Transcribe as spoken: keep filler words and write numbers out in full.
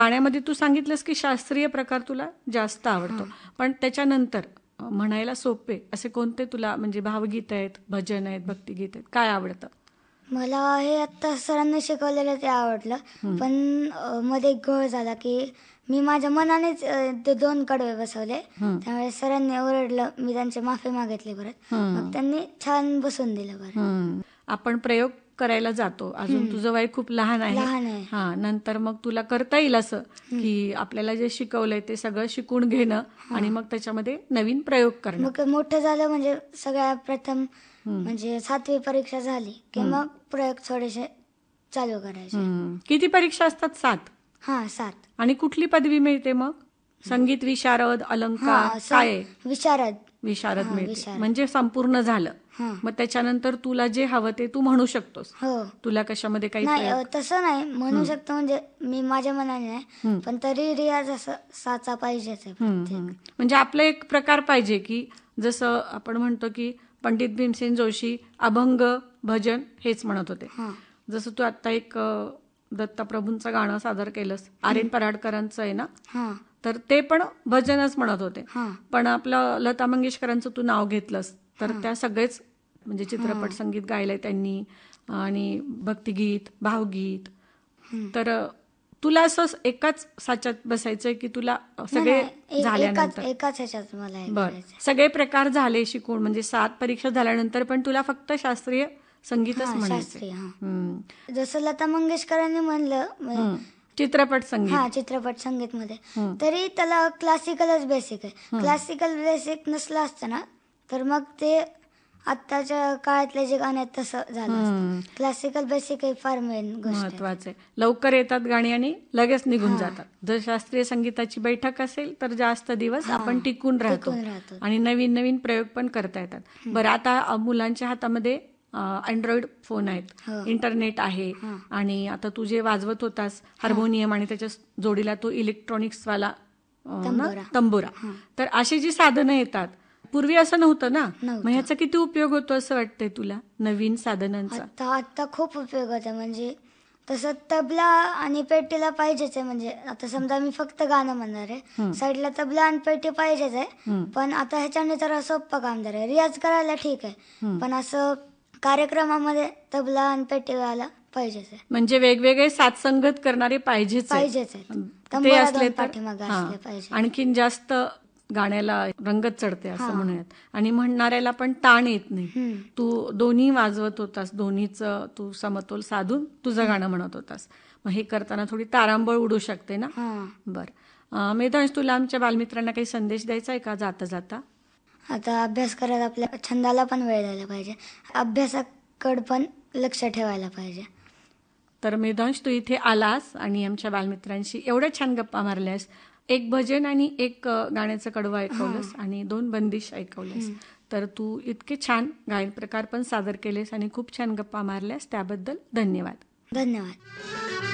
गाण्यामध्ये तू सांगितलंस की शास्त्रीय प्रकार तुला जास्त आवडतो, पण त्याच्यानंतर म्हणायला सोपे असे कोणते तुला, म्हणजे भावगीत आहेत, भजन आहेत, भक्तिगीत आहेत, काय आवडतं? मला हे आता सरांनी शिकवलेलं ते आवडलं, पण अ, मध्ये एक घोळ झाला की मी माझ्या मनानेच अ, ते दोन कडवे बसवले. त्यामुळे सरांनी ओरडलं, मी त्यांची माफी मागितली परत. मग त्यांनी छान बसवून दिलं बरं. हम्म. आपण प्रयोग करायला जातो, अजून तुझं वय खूप लहान आहे. लहान आहे. हा, नंतर मग तुला करता येईल असं की आपल्याला जे शिकवलंय ते सगळं शिकून घेणं आणि मग त्याच्यामध्ये नवीन प्रयोग करणं. मग मोठं झालं म्हणजे सगळ्यात प्रथम म्हणजे सातवी परीक्षा झाली की मग प्रयोग थोडेसे चालू करायचे. हम्म. किती परीक्षा असतात? सात. हा, सात. आणि कुठली पदवी मिळते मग? संगीत विशारद, अलंकार, हा, स- काय आहे? विशारद. विशारद हा, मिळते, विशारद. म्हणजे संपूर्ण झालं. हा. मग त्याच्यानंतर तुला जे हवं ते तू म्हणू शकतोस. हो. तुला कशामध्ये काही नाही, अ, प्रयोग? तसं नाही म्हणू शकतो, म्हणजे मी माझ्या मनाने नाही, पण तरी रियाज असं साचा पाहिजेच आहे हम्म, प्रत्येक. हम्म. म्हणजे आपला एक प्रकार पाहिजे की जसं आपण म्हणतो की पंडित भीमसेन जोशी अभंग भजन हेच म्हणत होते. हा. जसं तू आता एक अ, दत्तप्रभूंचं गाणं सादर केलंस, आर एन पराडकरांचं आहे ना, हा. तर ते पण भजनच म्हणत होते. हा. पण आपलं लता मंगेशकरांचं तू नाव घेतलंस, तर त्या सगळेच म्हणजे चित्रपट संगीत गायलंय त्यांनी, आणि भक्तिगीत, भावगीत. तर अ, तुला असं एकाच साच्यात बसायचंय की तुला सगळे नाही, ए- एकाच झाल्यानंतर? एकाच ह्याच्यात मला हे बर, करायचंय. सगळे प्रकार झाले शिकून, म्हणजे सात परीक्षा झाल्यानंतर पण तुला फक्त शास्त्रीय संगीतच हा, म्हणायचे? शास्त्रीय. हा. हम्म. जसं लता मंगेशकरांनी म्हणलं म- हम्म. चित्रपट संगीत. हा, चित्रपट संगीत मध्ये तरी त्याला क्लासिकलच बेसिक आहे. क्लासिकल बेसिक नसलं असतं ना तर मग ते आत्ताच्या काळातले जे गाणे आहेत तसं झालं असतं. क्लासिकल बेसिक हे फार मेन गोष्ट आहे. महत्वाचं आहे. लवकर येतात गाणी आणि लगेच निघून जातात. जर शास्त्रीय संगीताची बैठक असेल तर जास्त दिवस आपण टिकून राहतो टिकून राहतो. आणि नवीन नवीन प्रयोग पण करता येतात. बरं, आता अ, मुलांच्या हातामध्ये अँड्रॉइड फोन आहेत, इंटरनेट आहे, आणि आता तू जे वाजवत होतास हार्मोनियम आणि त्याच्या जोडीला तो इलेक्ट्रॉनिक्सवाला अ, ना, तंबोरा. तंबोरा, तर अशी जी साधनं येतात, पूर्वी असं नव्हतं ना. नव्हतं. मग ह्याचा किती उपयोग होतो असं वाटतंय तुला, नवीन साधनांचा? आता आता खूप उपयोग होता. म्हणजे तसं तबला आणि पेटीला पाहिजेच आहे. म्हणजे आता समजा मी फक्त गाणं म्हणणार आहे, साईडला तबला आणि पेटी पाहिजेच आहे. पण आता ह्याच्याने जरा सोपं काम झालंय. रियाज करायला ठीक आहे, पण असं कार्यक्रमामध्ये तबला आणि पेटीवाला पाहिजेच आहे. म्हणजे वेगवेगळे साथसंगत करणारे पाहिजेच आहेत. पाहिजेच आहेत. ते तंबोरा असले दोन तर पाठीमागं हां, असले पाहिजे. आणखीन जास्त गाण्याला रंगत चढते असं म्हणूयात, आणि म्हणणाऱ्याला पण ताण येत नाही. तू दोन्ही वाजवत होतास, दोन्हीचं तू समतोल साधून तुझं गाणं म्हणत होतास. मग हे करताना थोडी तारांबळ उडू शकते ना. हां. बरं, मेधांश, तुला आमच्या बालमित्रांना काही संदेश द्यायचा आहे का जाता जाता? आता अभ्यास करायला आपल्या छंदाला पण वेळ द्यायला पाहिजे, अभ्यासाकडे पण लक्ष ठेवायला पाहिजे. तर मेधांश, तू इथे आलास आणि आमच्या बालमित्रांशी एवढ्या छान गप्पा मारल्यास, एक भजन आणि एक अ, गाण्याचं कडवं ऐकवलंस आणि दोन बंदिश ऐकवल्यास, तर तू इतके छान गायन प्रकार पण सादर केलेस आणि खूप छान गप्पा मारल्यास, त्याबद्दल धन्यवाद. धन्यवाद.